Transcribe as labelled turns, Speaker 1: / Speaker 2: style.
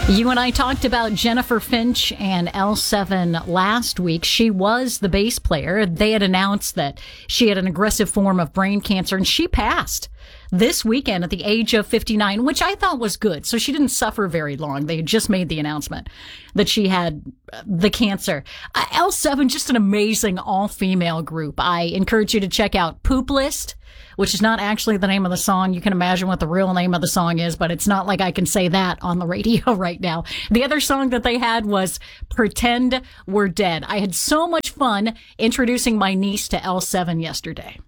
Speaker 1: You and I talked about Jennifer Finch and L7 last week. She was the bass player. They had announced that she had an aggressive form of brain cancer, and she passed this weekend at the age of 59, which I thought was good. So she didn't suffer very long. They had just made the announcement that she had the cancer. L7, just an amazing all-female group. I encourage you to check out Poop List, which is not actually the name of the song. You can imagine what the real name of the song is, but it's not like I can say that on the radio right now. The other song that they had was Pretend We're Dead. I had so much fun introducing my niece to L7 yesterday.